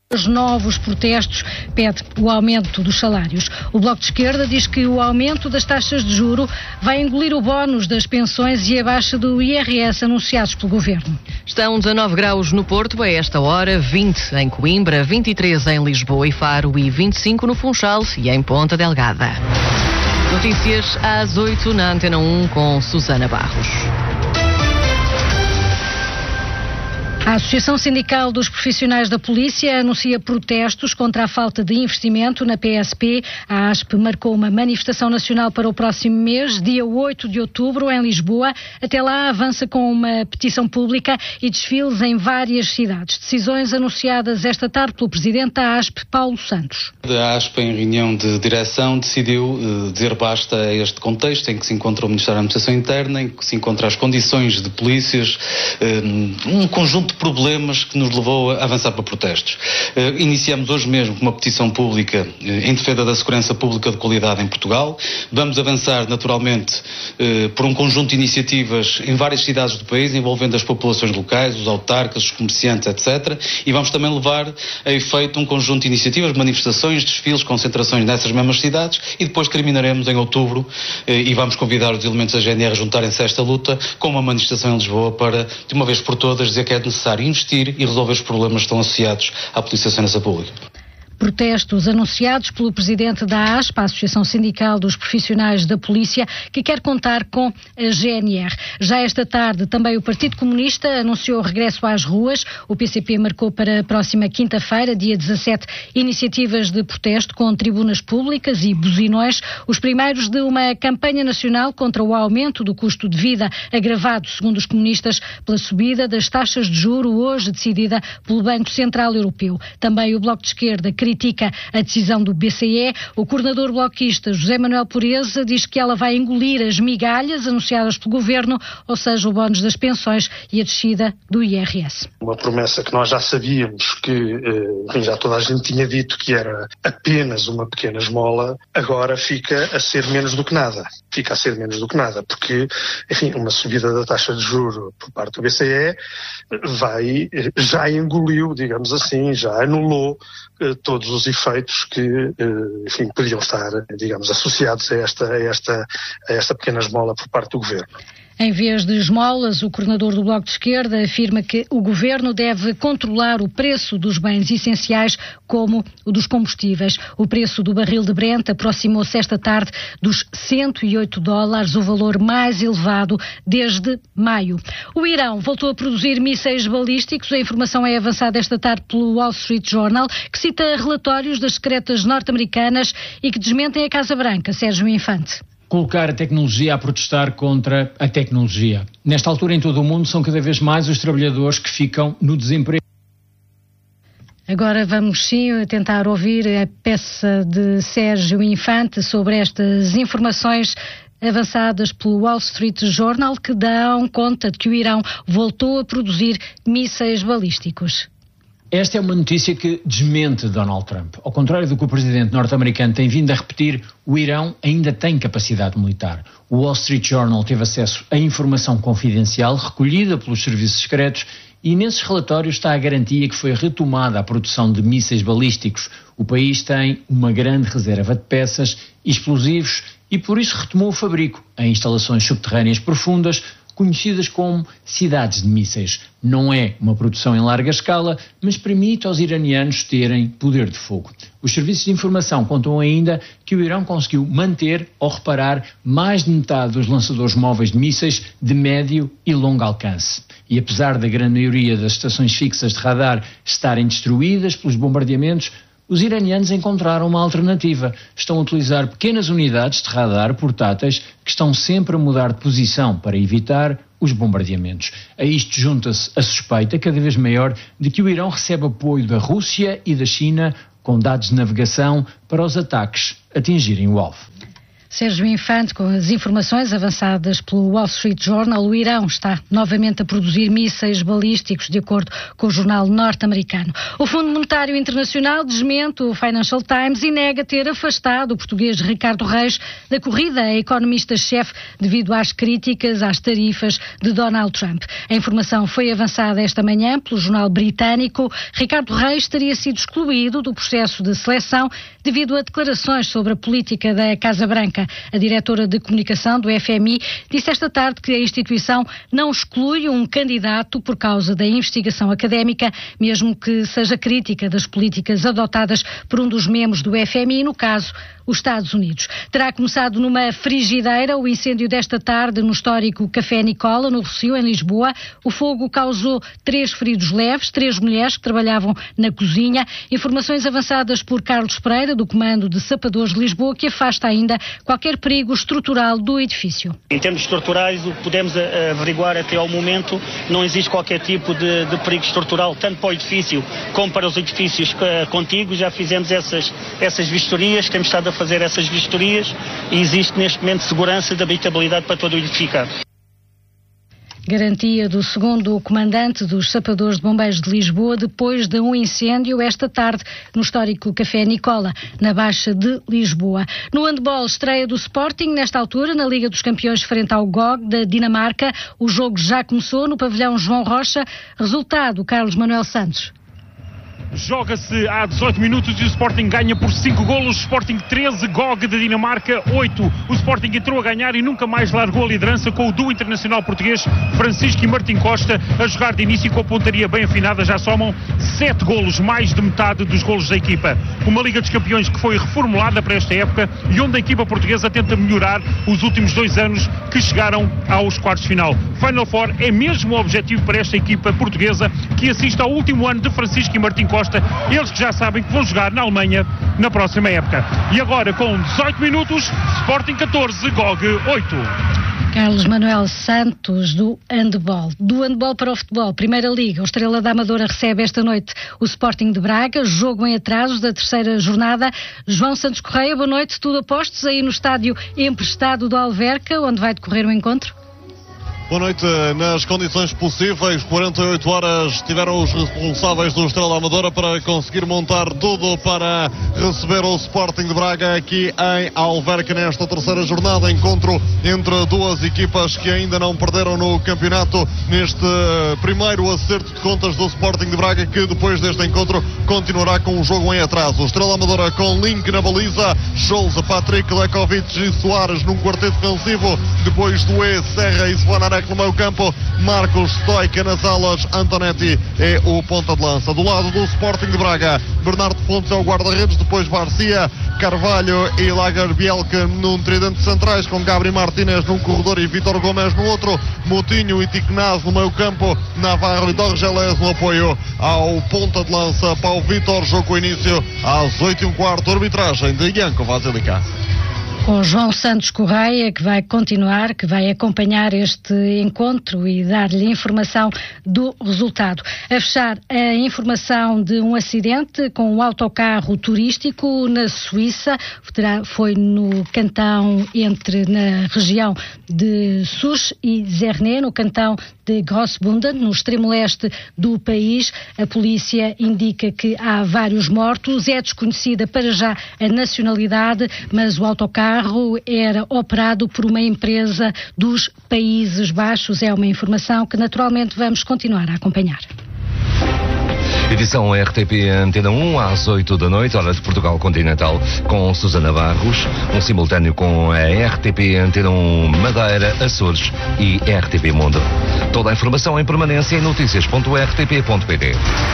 Os novos protestos pedem o aumento dos salários. O Bloco de Esquerda diz que o aumento das taxas de juro vai engolir o bónus das pensões e a baixa do IRS anunciados pelo Governo. Estão 19 graus no Porto a esta hora, 20 em Coimbra, 23 em Lisboa e Faro e 25 no Funchal e em Ponta Delgada. Notícias às 8 na Antena 1 com Susana Barros. A Associação Sindical dos Profissionais da Polícia anuncia protestos contra a falta de investimento na PSP. A ASP marcou uma manifestação nacional para o próximo mês, dia 8 de outubro, em Lisboa. Até lá avança com uma petição pública e desfiles em várias cidades. Decisões anunciadas esta tarde pelo presidente da ASP, Paulo Santos. A ASP, em reunião de direção, decidiu dizer basta a este contexto em que se encontra o Ministério da Administração Interna, em que se encontram as condições de polícias, um conjunto de problemas que nos levou a avançar para protestos. Iniciamos hoje mesmo uma petição pública em defesa da segurança pública de qualidade em Portugal. Vamos avançar naturalmente por um conjunto de iniciativas em várias cidades do país, envolvendo as populações locais, os autarcas, os comerciantes, etc. E vamos também levar a efeito um conjunto de iniciativas, manifestações, desfiles, concentrações nessas mesmas cidades e depois terminaremos em outubro e vamos convidar os elementos da GNR a juntarem-se a esta luta com uma manifestação em Lisboa para, de uma vez por todas, dizer que é necessário investir e resolver os problemas que estão associados à Polícia e Segurança Pública. Protestos anunciados pelo presidente da ASP, a Associação Sindical dos Profissionais da Polícia, que quer contar com a GNR. Já esta tarde, também o Partido Comunista anunciou o regresso às ruas. O PCP marcou para a próxima quinta-feira, dia 17, iniciativas de protesto com tribunas públicas e buzinões. Os primeiros de uma campanha nacional contra o aumento do custo de vida, agravado, segundo os comunistas, pela subida das taxas de juro, hoje decidida pelo Banco Central Europeu. Também o Bloco de Esquerda critica a decisão do BCE. O coordenador bloquista José Manuel Pureza diz que ela vai engolir as migalhas anunciadas pelo Governo, ou seja, o bónus das pensões e a descida do IRS. Uma promessa que nós já sabíamos que, já toda a gente tinha dito que era apenas uma pequena esmola, agora fica a ser menos do que nada. Fica a ser menos do que nada, porque, enfim, uma subida da taxa de juro por parte do BCE já engoliu, digamos assim, já anulou todos os efeitos que, enfim, podiam estar, digamos, associados a esta pequena esmola por parte do Governo. Em vez de esmolas, o coordenador do Bloco de Esquerda afirma que o Governo deve controlar o preço dos bens essenciais, como o dos combustíveis. O preço do barril de Brent aproximou-se esta tarde dos $108, o valor mais elevado desde maio. O Irão voltou a produzir mísseis balísticos. A informação é avançada esta tarde pelo Wall Street Journal, que cita relatórios das secretas norte-americanas e que desmentem a Casa Branca. Sérgio Infante. Colocar a tecnologia a protestar contra a tecnologia. Nesta altura, em todo o mundo, são cada vez mais os trabalhadores que ficam no desemprego. Agora vamos sim tentar ouvir a peça de Sérgio Infante sobre estas informações avançadas pelo Wall Street Journal, que dão conta de que o Irão voltou a produzir mísseis balísticos. Esta é uma notícia que desmente Donald Trump. Ao contrário do que o presidente norte-americano tem vindo a repetir, o Irão ainda tem capacidade militar. O Wall Street Journal teve acesso a informação confidencial recolhida pelos serviços secretos e nesses relatórios está a garantia que foi retomada a produção de mísseis balísticos. O país tem uma grande reserva de peças e explosivos e por isso retomou o fabrico em instalações subterrâneas profundas, conhecidas como cidades de mísseis. Não é uma produção em larga escala, mas permite aos iranianos terem poder de fogo. Os serviços de informação contam ainda que o Irão conseguiu manter ou reparar mais de metade dos lançadores móveis de mísseis de médio e longo alcance. E apesar da grande maioria das estações fixas de radar estarem destruídas pelos bombardeamentos, os iranianos encontraram uma alternativa. Estão a utilizar pequenas unidades de radar portáteis que estão sempre a mudar de posição para evitar os bombardeamentos. A isto junta-se a suspeita cada vez maior de que o Irão recebe apoio da Rússia e da China com dados de navegação para os ataques atingirem o alvo. Sérgio Infante, com as informações avançadas pelo Wall Street Journal, o Irão está novamente a produzir mísseis balísticos, de acordo com o jornal norte-americano. O Fundo Monetário Internacional desmente o Financial Times e nega ter afastado o português Ricardo Reis da corrida a economista-chefe devido às críticas às tarifas de Donald Trump. A informação foi avançada esta manhã pelo jornal britânico. Ricardo Reis teria sido excluído do processo de seleção devido a declarações sobre a política da Casa Branca. A diretora de comunicação do FMI disse esta tarde que a instituição não exclui um candidato por causa da investigação académica, mesmo que seja crítica das políticas adotadas por um dos membros do FMI, no caso, os Estados Unidos. Terá começado numa frigideira o incêndio desta tarde no histórico Café Nicola, no Rossio, em Lisboa. O fogo causou 3 feridos leves, 3 mulheres que trabalhavam na cozinha. Informações avançadas por Carlos Pereira, do Comando de Sapadores de Lisboa, que afasta ainda qualquer perigo estrutural do edifício. Em termos estruturais, o que podemos averiguar até ao momento, não existe qualquer tipo de perigo estrutural, tanto para o edifício como para os edifícios contíguos. Já fizemos essas vistorias, temos estado a fazer essas vistorias e existe neste momento segurança de habitabilidade para todo o edificado. Garantia do segundo comandante dos Sapadores de Bombeiros de Lisboa depois de um incêndio esta tarde no histórico Café Nicola, na Baixa de Lisboa. No handball, estreia do Sporting, nesta altura, na Liga dos Campeões frente ao GOG da Dinamarca. O jogo já começou no pavilhão João Rocha. Resultado, Carlos Manuel Santos. Joga-se há 18 minutos e o Sporting ganha por 5 golos. Sporting 13, GOG da Dinamarca 8. O Sporting entrou a ganhar e nunca mais largou a liderança, com o duo internacional português Francisco e Martim Costa a jogar de início com a pontaria bem afinada. Já somam 7 golos, mais de metade dos golos da equipa. Uma Liga dos Campeões que foi reformulada para esta época e onde a equipa portuguesa tenta melhorar os últimos 2 anos que chegaram aos quartos de final. Final Four é mesmo o objetivo para esta equipa portuguesa, que assiste ao último ano de Francisco e Martim Costa. Eles que já sabem que vão jogar na Alemanha na próxima época. E agora, com 18 minutos, Sporting 14, GOG 8. Carlos Manuel Santos, do handball. Do handball para o futebol, Primeira Liga. O Estrela da Amadora recebe esta noite o Sporting de Braga, jogo em atrasos da 3ª jornada. João Santos Correia, boa noite. Tudo a postos aí no estádio emprestado do Alverca, onde vai decorrer o encontro? Boa noite. Nas condições possíveis, 48 horas tiveram os responsáveis do Estrela Amadora para conseguir montar tudo para receber o Sporting de Braga aqui em Alverca nesta 3ª jornada. Encontro entre duas equipas que ainda não perderam no campeonato, neste primeiro acerto de contas do Sporting de Braga, que depois deste encontro continuará com o jogo em atraso. O Estrela Amadora com Link na baliza, Sousa, Patrick, Lekovic e Soares num quarteto defensivo, depois do Serra e Svanarek no meio campo, Marcos Stoica nas alas, Antonetti é o ponta de lança. Do lado do Sporting de Braga, Bernardo Fontes é o guarda-redes, depois Barcia, Carvalho e Lagerbielke num tridente de centrais, com Gabri Martínez num corredor e Vítor Gomes no outro, Moutinho e Tiquenaz no meio campo, Navarro e Dorgeles no apoio ao ponta de lança. Para o Vítor, jogo com início às 8h15, arbitragem de Janko Vazelica. Com João Santos Correia, que vai continuar, que vai acompanhar este encontro e dar-lhe informação do resultado. A fechar, a informação de um acidente com um autocarro turístico na Suíça. Foi no cantão na região de Sousse e Zernay, no cantão de Grossbunden, no extremo leste do país. A polícia indica que há vários mortos. É desconhecida para já a nacionalidade, mas o autocarro era operado por uma empresa dos Países Baixos. É uma informação que naturalmente vamos continuar a acompanhar. Edição RTP Antena 1 às 8 da noite, hora de Portugal Continental, com Susana Barros, um simultâneo com a RTP Antena 1 Madeira, Açores e RTP Mundo. Toda a informação em permanência em noticias.rtp.pt.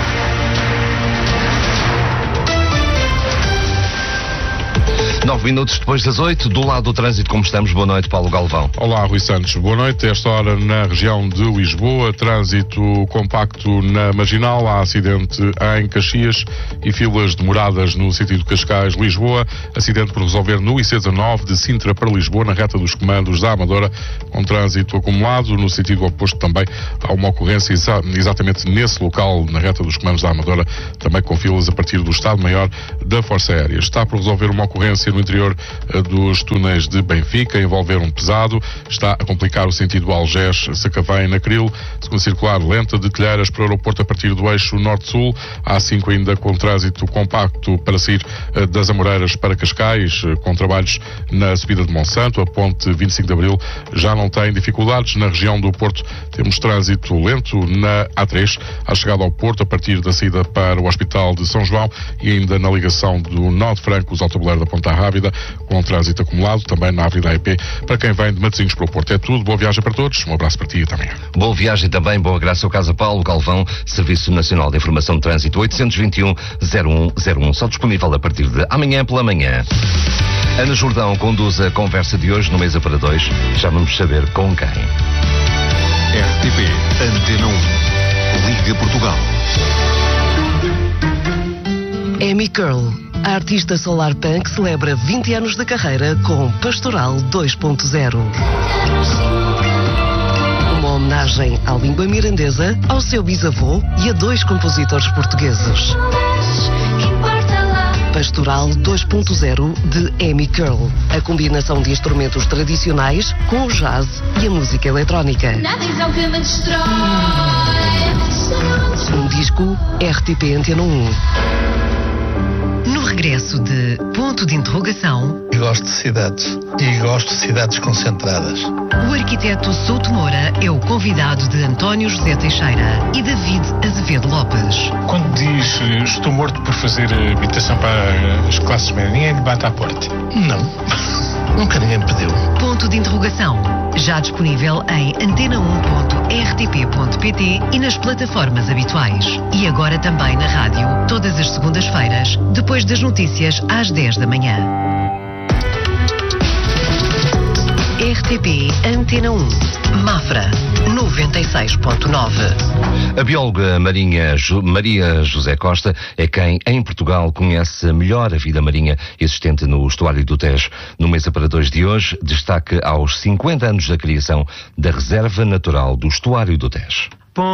9 minutos depois das 8, do lado do trânsito, como estamos? Boa noite, Paulo Galvão. Olá, Rui Santos. Boa noite. Esta hora na região de Lisboa, trânsito compacto na Marginal, há acidente em Caxias e filas demoradas no sentido Cascais-Lisboa. Acidente por resolver no IC19 de Sintra para Lisboa, na reta dos comandos da Amadora, com trânsito acumulado. No sentido oposto também há uma ocorrência exatamente nesse local, na reta dos comandos da Amadora, também com filas a partir do Estado-Maior da Força Aérea. Está por resolver uma ocorrência no interior interior dos túneis de Benfica, a envolver um pesado. Está a complicar o sentido Algés-Sacavém-Nacril. Segunda circular lenta de Telheiras para o aeroporto a partir do eixo norte-sul. A A5 ainda com trânsito compacto para sair das Amoreiras para Cascais, com trabalhos na subida de Monsanto. A ponte 25 de Abril já não tem dificuldades. Na região do Porto temos trânsito lento na A3, à chegada ao Porto, a partir da saída para o Hospital de São João, e ainda na ligação do Nó de Francos ao tabuleiro da Ponta Rábida, com trânsito acumulado, também na Avenida EP, para quem vem de Matosinhos para o Porto. É tudo, boa viagem para todos, um abraço para ti e também. Boa viagem também, boa graça ao Casa Paulo Galvão, Serviço Nacional de Informação de Trânsito, 821-0101, só disponível a partir de amanhã pela manhã. Ana Jordão conduz a conversa de hoje no Mesa para Dois, já vamos saber com quem. RTP Antena 1, Liga Portugal. Amy Curl, a artista solar punk, celebra 20 anos de carreira com Pastoral 2.0. Uma homenagem à língua mirandesa, ao seu bisavô e a 2 compositores portugueses. Pastoral 2.0 de Amy Curl, a combinação de instrumentos tradicionais com o jazz e a música eletrónica. Um disco RTP Antena 1. No regresso de Ponto de Interrogação... Eu gosto de cidades. E gosto de cidades concentradas. O arquiteto Souto Moura é o convidado de António José Teixeira e David Azevedo Lopes. Quando diz estou morto por fazer habitação para as classes médias, ninguém lhe bate à porta? Não. Nunca ninguém me pediu. Ponto de Interrogação. Já disponível em antena1.rtp.pt e nas plataformas habituais. E agora também na rádio, todas as segundas-feiras, depois das notícias às 10 da manhã. RTP Antena 1, Mafra, 96.9. A bióloga Maria José Costa é quem, em Portugal, conhece melhor a vida marinha existente no estuário do Tejo. No Mesa para Dois de hoje, destaque aos 50 anos da criação da Reserva Natural do Estuário do Tejo.